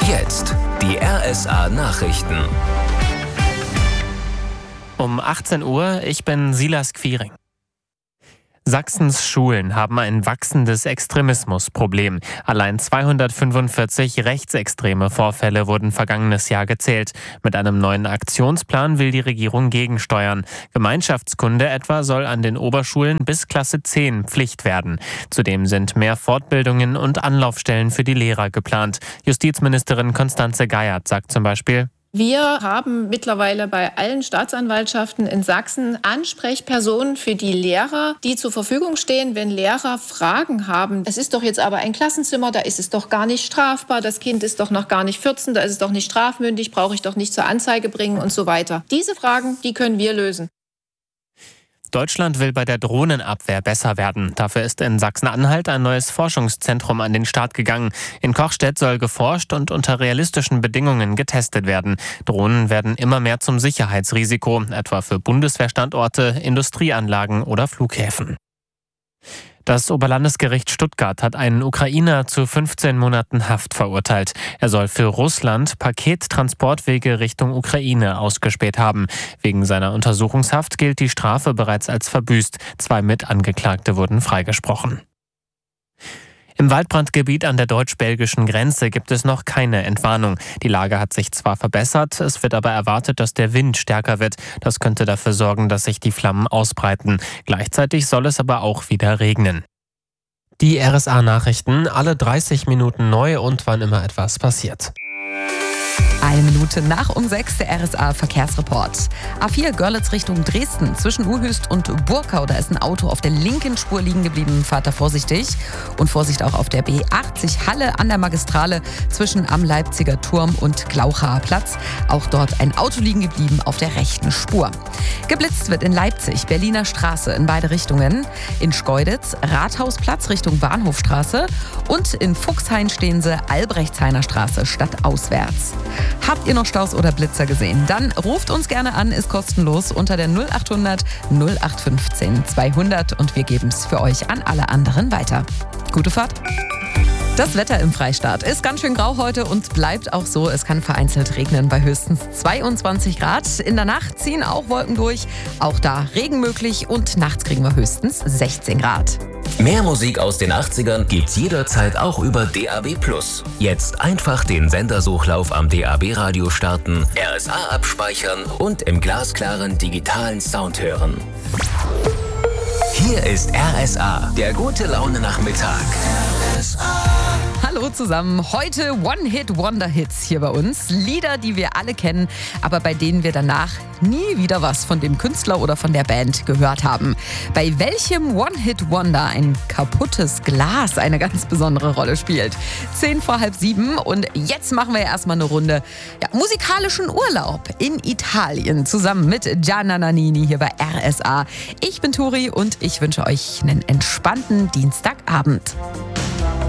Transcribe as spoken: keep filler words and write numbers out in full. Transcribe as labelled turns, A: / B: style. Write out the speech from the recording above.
A: Jetzt die R S A-Nachrichten.
B: Um achtzehn Uhr, ich bin Silas Quiring. Sachsens Schulen haben ein wachsendes Extremismusproblem. Allein zweihundertfünfundvierzig rechtsextreme Vorfälle wurden vergangenes Jahr gezählt. Mit einem neuen Aktionsplan will die Regierung gegensteuern. Gemeinschaftskunde etwa soll an den Oberschulen bis Klasse zehn Pflicht werden. Zudem sind mehr Fortbildungen und Anlaufstellen für die Lehrer geplant. Justizministerin Constanze Geiert sagt zum Beispiel:
C: Wir haben mittlerweile bei allen Staatsanwaltschaften in Sachsen Ansprechpersonen für die Lehrer, die zur Verfügung stehen, wenn Lehrer Fragen haben. Es ist doch jetzt aber ein Klassenzimmer, da ist es doch gar nicht strafbar, das Kind ist doch noch gar nicht vierzehn, da ist es doch nicht strafmündig, brauche ich doch nicht zur Anzeige bringen und so weiter. Diese Fragen, die können wir lösen.
B: Deutschland will bei der Drohnenabwehr besser werden. Dafür ist in Sachsen-Anhalt ein neues Forschungszentrum an den Start gegangen. In Kochstedt soll geforscht und unter realistischen Bedingungen getestet werden. Drohnen werden immer mehr zum Sicherheitsrisiko, etwa für Bundeswehrstandorte, Industrieanlagen oder Flughäfen. Das Oberlandesgericht Stuttgart hat einen Ukrainer zu fünfzehn Monaten Haft verurteilt. Er soll für Russland Pakettransportwege Richtung Ukraine ausgespäht haben. Wegen seiner Untersuchungshaft gilt die Strafe bereits als verbüßt. Zwei Mitangeklagte wurden freigesprochen. Im Waldbrandgebiet an der deutsch-belgischen Grenze gibt es noch keine Entwarnung. Die Lage hat sich zwar verbessert, es wird aber erwartet, dass der Wind stärker wird. Das könnte dafür sorgen, dass sich die Flammen ausbreiten. Gleichzeitig soll es aber auch wieder regnen. Die R S A-Nachrichten, alle dreißig Minuten neu und wann immer etwas passiert.
D: Eine Minute nach um sechs, der R S A-Verkehrsreport. A vier Görlitz Richtung Dresden, zwischen Uhrhüst und Burkau. Da ist ein Auto auf der linken Spur liegen geblieben. Fahrt da vorsichtig. Und Vorsicht auch auf der B achtzig Halle an der Magistrale zwischen Am Leipziger Turm und Glauchaer Platz. Auch dort ein Auto liegen geblieben auf der rechten Spur. Geblitzt wird in Leipzig, Berliner Straße in beide Richtungen. In Schkeuditz, Rathausplatz Richtung Bahnhofstraße. Und in Fuchshain stehen sie, Albrechtshainer Straße stadtauswärts. Habt ihr noch Staus oder Blitzer gesehen? Dann ruft uns gerne an, ist kostenlos unter der null acht hundert null acht fünfzehn zweihundert und wir geben es für euch an alle anderen weiter. Gute Fahrt! Das Wetter im Freistaat ist ganz schön grau heute und bleibt auch so. Es kann vereinzelt regnen bei höchstens zweiundzwanzig Grad. In der Nacht ziehen auch Wolken durch. Auch da Regen möglich und nachts kriegen wir höchstens sechzehn Grad.
A: Mehr Musik aus den achtzigern gibt's jederzeit auch über D A B plus. Jetzt einfach den Sendersuchlauf am D A B-Radio starten, R S A abspeichern und im glasklaren digitalen Sound hören. Hier ist R S A, der gute Laune-Nachmittag. R S A.
D: Hallo zusammen, heute One-Hit-Wonder-Hits hier bei uns. Lieder, die wir alle kennen, aber bei denen wir danach nie wieder was von dem Künstler oder von der Band gehört haben. Bei welchem One-Hit-Wonder ein kaputtes Glas eine ganz besondere Rolle spielt. Zehn vor halb sieben und jetzt machen wir erstmal eine Runde ja, musikalischen Urlaub in Italien zusammen mit Gianna Nannini hier bei R S A. Ich bin Turi und ich wünsche euch einen entspannten Dienstagabend.